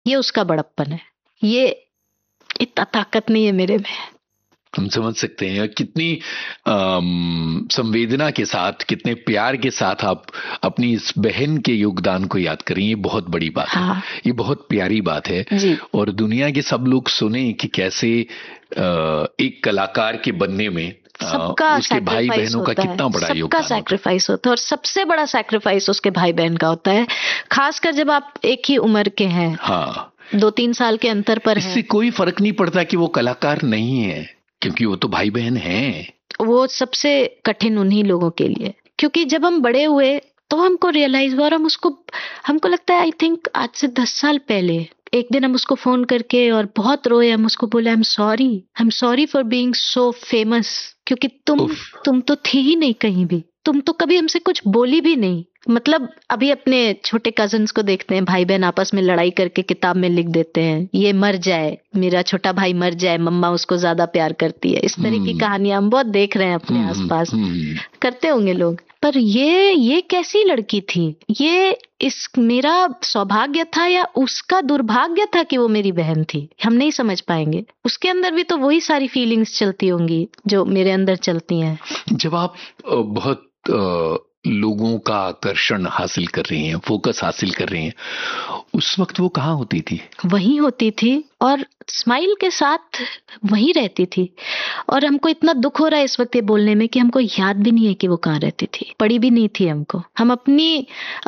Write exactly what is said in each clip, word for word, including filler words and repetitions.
ये उसका बड़प्पन है। ये इतना ताकत नहीं है मेरे में। हम समझ सकते हैं कितनी अम, संवेदना के साथ, कितने प्यार के साथ आप अपनी इस बहन के योगदान को याद करें। ये बहुत बड़ी बात हाँ। है, ये बहुत प्यारी बात है जी। और दुनिया के सब लोग सुने कि कैसे अ, एक कलाकार के बनने में सबका उसके भाई बहनों का कितना बड़ा योगदान होता है। सबका सैक्रिफाइस होता है और सबसे बड़ा सैक्रिफाइस उसके भाई बहन का होता है, खासकर जब आप एक ही उम्र के हैं। हाँ, दो तीन साल के अंतर पर है। इससे कोई फर्क नहीं पड़ता कि वो कलाकार नहीं है, क्योंकि वो तो भाई बहन हैं। वो सबसे कठिन उन्हीं लोगों के लिए, क्योंकि जब हम बड़े हुए तो हमको रियलाइज हुआ और हम उसको, हमको लगता है आई थिंक आज से दस साल पहले एक दिन हम उसको फोन करके और बहुत रोए। हम उसको बोले I am sorry, I am sorry for being so famous, क्योंकि तुम तुम तो थी ही नहीं कहीं भी, तुम तो कभी हमसे कुछ बोली भी नहीं। मतलब अभी अपने छोटे कजन्स को देखते हैं, भाई बहन आपस में लड़ाई करके किताब में लिख देते हैं, ये मर जाए, मेरा छोटा भाई मर जाए, मम्मा उसको ज्यादा प्यार करती है। इस तरह की कहानियां हम बहुत देख रहे हैं अपने आसपास, करते होंगे लोग। पर ये ये कैसी लड़की थी? ये इस मेरा सौभाग्य था या उसका दुर्भाग्य था कि वो मेरी बहन थी? हम नहीं समझ पाएंगे। उसके अंदर भी तो वही सारी फीलिंग्स चलती होंगी जो मेरे अंदर चलती हैं। जब आप बहुत लोगों का आकर्षण हासिल कर रही हैं, फोकस हासिल कर रही हैं, उस वक्त वो कहाँ होती थी? वहीं होती थी और स्माइल के साथ वहीं रहती थी। और हमको इतना दुख हो रहा है इस वक्त ये बोलने में कि हमको याद भी नहीं है कि वो कहाँ रहती थी, पड़ी भी नहीं थी हमको। हम अपनी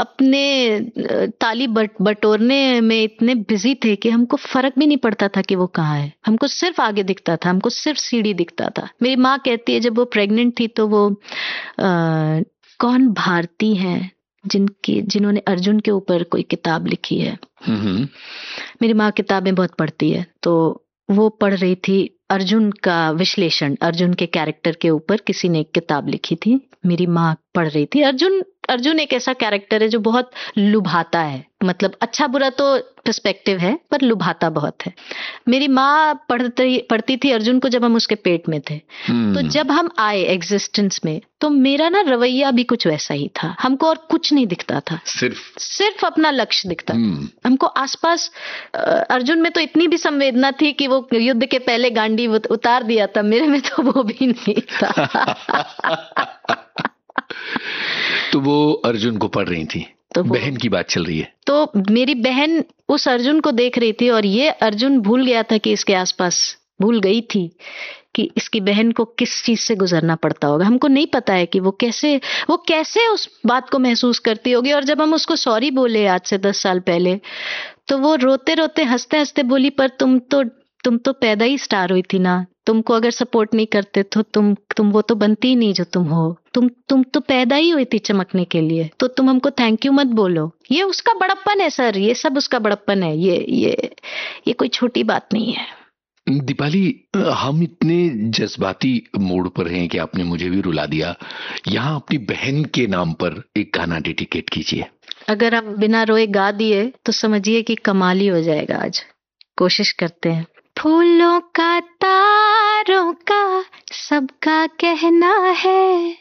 अपने ताली बट, बटोरने में इतने बिजी थे कि हमको फर्क भी नहीं पड़ता था कि वो कहाँ है। हमको सिर्फ आगे दिखता था, हमको सिर्फ सीढ़ी दिखता था। मेरी माँ कहती है जब वो प्रेग्नेंट थी तो वो आ, कौन भारती है जिनकी जिन्होंने अर्जुन के ऊपर कोई किताब लिखी है। मेरी माँ किताबें बहुत पढ़ती है, तो वो पढ़ रही थी अर्जुन का विश्लेषण, अर्जुन के कैरेक्टर के ऊपर किसी ने एक किताब लिखी थी। मेरी माँ पढ़ रही थी। अर्जुन अर्जुन एक ऐसा कैरेक्टर है जो बहुत लुभाता है, मतलब अच्छा बुरा तो पर्सपेक्टिव है पर लुभाता बहुत है। मेरी माँ पढ़ती पढ़ती थी अर्जुन को जब हम उसके पेट में थे। तो जब हम आए एग्जिस्टेंस में तो मेरा ना रवैया भी कुछ वैसा ही था। हमको और कुछ नहीं दिखता था, सिर्फ सिर्फ अपना लक्ष्य दिखता था। हमको आसपास अर्जुन में तो इतनी भी संवेदना थी कि वो युद्ध के पहले गांडी उतार दिया था, मेरे में तो वो भी नहीं था। तो वो अर्जुन को पढ़ रही थी, तो बहन की बात चल रही है। तो मेरी बहन उस अर्जुन को देख रही थी और ये अर्जुन भूल गया था कि इसके आसपास, भूल गई थी कि इसकी बहन को किस चीज से गुजरना पड़ता होगा। हमको नहीं पता है कि वो कैसे वो कैसे उस बात को महसूस करती होगी। और जब हम उसको सॉरी बोले आज से दस साल पहले, तो वो रोते रोते हंसते हंसते बोली पर तुम तो तुम तो पैदा ही स्टार हुई थी ना, तुमको अगर सपोर्ट नहीं करते तो तुम तुम वो तो बनती ही नहीं जो तुम हो। तुम तुम तो पैदा ही हुई थी चमकने के लिए, तो तुम हमको थैंक यू मत बोलो। ये उसका बड़प्पन है सर, ये सब उसका बड़प्पन है। ये ये ये कोई छोटी बात नहीं है। दीपाली, हम इतने जज्बाती मोड पर हैं कि आपने मुझे भी रुला दिया। यहाँ अपनी बहन के नाम पर एक गाना डेडिकेट कीजिए। अगर आप बिना रोए गा दिए तो समझिए कि कमाल ही हो जाएगा। आज कोशिश करते हैं। फूलों का तारों का सबका कहना है,